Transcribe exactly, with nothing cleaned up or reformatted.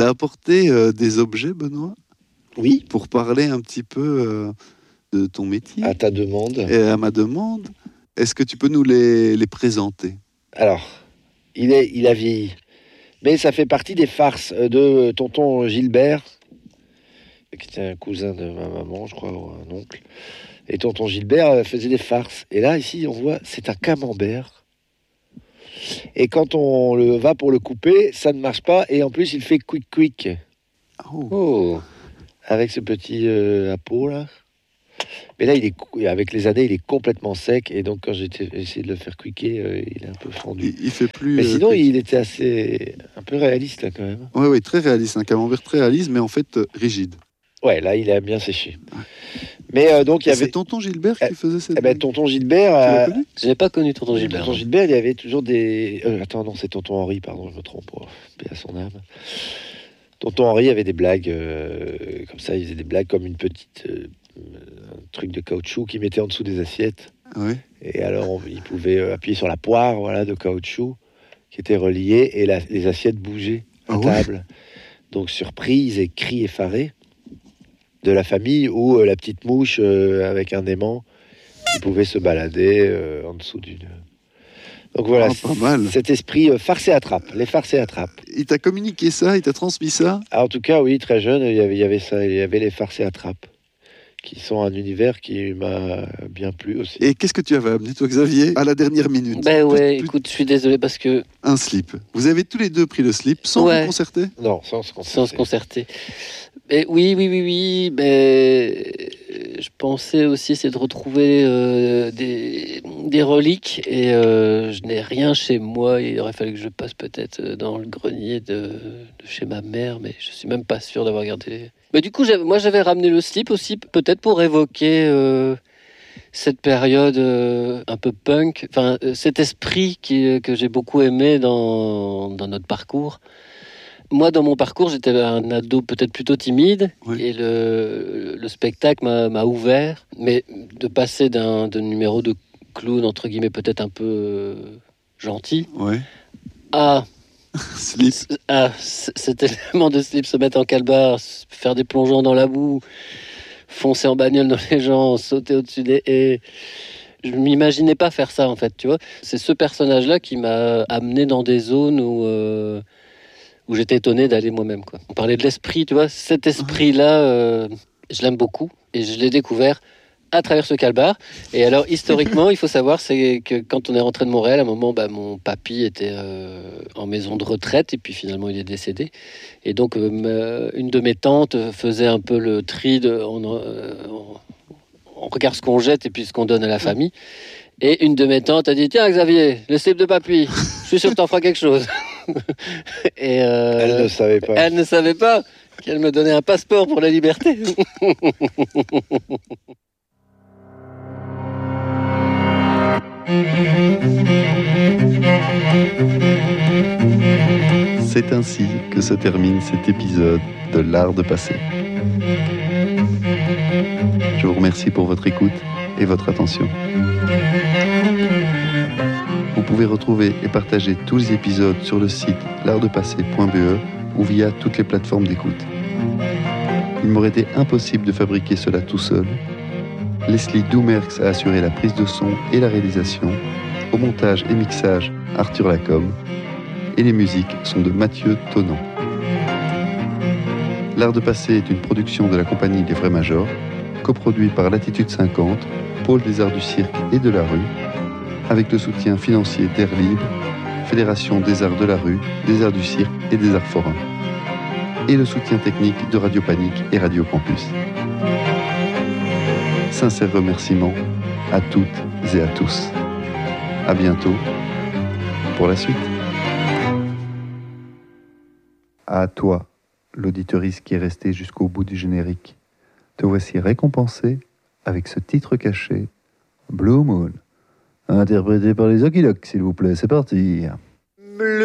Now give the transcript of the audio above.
as apporté euh, des objets, Benoît ? Oui. Pour parler un petit peu euh, de ton métier. À ta demande. Et à ma demande. Est-ce que tu peux nous les, les présenter ? Alors, il, est, il a vieilli. Mais ça fait partie des farces de tonton Gilbert, qui était un cousin de ma maman, je crois, ou un oncle. Et tonton Gilbert faisait des farces. Et là, ici, on voit, c'est un camembert. Et quand on le va pour le couper, ça ne marche pas. Et en plus, il fait quick quick. Oh, Oh. Avec ce petit euh, à peau là. Mais là, il est, avec les années, il est complètement sec. Et donc, quand j'ai essayé de le faire quicker, euh, il est un peu fendu. il, il fait plus... Mais sinon, euh, il était assez... un peu réaliste, là, quand même. Oui, oui, très réaliste. Un camembert très réaliste, mais en fait euh, rigide. Ouais, là, il a bien séché. Mais euh, donc, il y avait... C'est tonton Gilbert qui faisait cette... Eh ben, tonton Gilbert... Tu l'as euh... connu ? Je n'ai pas connu tonton Gilbert. Tonton Gilbert, il y avait toujours des... Euh, attends, non, c'est tonton Henri, pardon, je me trompe. Oh, paix à son âme. Tonton Henri avait des blagues euh, comme ça, il faisait des blagues comme une petite... Euh, un truc de caoutchouc qu'il mettait en dessous des assiettes. Oui. Et alors, on, il pouvait euh, appuyer sur la poire, voilà, de caoutchouc qui était reliée, et la, les assiettes bougeaient à Ah ouais. table. Donc, surprise et cris effarés de la famille, ou euh, la petite mouche euh, avec un aimant qui pouvait se balader euh, en dessous d'une... Donc voilà, Ah, pas mal. Cet esprit euh, farce et attrape, les farces et attrape. Il t'a communiqué ça, il t'a transmis ça ? Ah, en tout cas, oui, très jeune, il y avait, il y avait ça, il y avait les farces et attrape, qui sont un univers qui m'a bien plu aussi. Et qu'est-ce que tu avais amené, toi, Xavier, à la dernière minute ? Ben ouais, Plus- écoute, je suis désolé parce que Un slip. Vous avez tous les deux pris le slip sans Ouais. vous concerter ? Non, sans se concerter. sans se concerter. Mais oui, oui, oui, oui, mais je pensais aussi essayer de retrouver euh, des, des reliques et euh, je n'ai rien chez moi. Il aurait fallu que je passe peut-être dans le grenier de, de chez ma mère, mais je suis même pas sûr d'avoir gardé les... Mais du coup, j'avais- moi j'avais ramené le slip aussi, peut-être pour évoquer euh, cette période euh, un peu punk, enfin euh, cet esprit qui, que j'ai beaucoup aimé dans, dans notre parcours. Moi, dans mon parcours, j'étais un ado peut-être plutôt timide, Oui. et le, le spectacle m'a, m'a ouvert. Mais de passer d'un, d'un numéro de clown, entre guillemets, peut-être un peu euh, gentil, Ouais. à, Slip. à c- cet élément de slip, se mettre en calbar, s- faire des plongeons dans la boue, foncer en bagnole dans les gens, sauter au-dessus des haies. Je m'imaginais pas faire ça, en fait, tu vois. C'est ce personnage-là qui m'a amené dans des zones où... euh, où j'étais étonné d'aller moi-même, quoi. On parlait de l'esprit, tu vois, cet esprit-là, euh, je l'aime beaucoup, et je l'ai découvert à travers ce calbar. Et alors, historiquement, il faut savoir, c'est que quand on est rentré de Montréal, à un moment, bah, mon papy était euh, en maison de retraite, et puis finalement, il est décédé. Et donc, euh, ma- une de mes tantes faisait un peu le tri de... On, euh, on, on regarde ce qu'on jette et puis ce qu'on donne à la famille. Et une de mes tantes a dit, tiens, Xavier, le slip de papy, je suis sûr que t'en feras quelque chose. Et euh, Elle ne savait pas. elle ne savait pas qu'elle me donnait un passeport pour la liberté. C'est ainsi que se termine cet épisode de l'art de passer. Je vous remercie pour votre écoute et votre attention. Vous pouvez retrouver et partager tous les épisodes sur le site l'art de passer point b e ou via toutes les plateformes d'écoute. Il m'aurait été impossible de fabriquer cela tout seul. Leslie Doumerx a assuré la prise de son et la réalisation. Au montage et mixage, Arthur Lacombe. Et les musiques sont de Mathieu Tonnant. L'art de passer est une production de la compagnie Les Vrais Majors, coproduit par Latitude cinquante, Pôle des Arts du Cirque et de la Rue, avec le soutien financier d'Air Libre, Fédération des Arts de la Rue, des Arts du Cirque et des Arts Forains, et le soutien technique de Radio Panique et Radio Campus. Sincères remerciements à toutes et à tous. À bientôt pour la suite. À toi, l'auditeuriste qui est resté jusqu'au bout du générique. Te voici récompensé avec ce titre caché, Blue Moon. Interprété par les Okiloks, s'il vous plaît, c'est parti.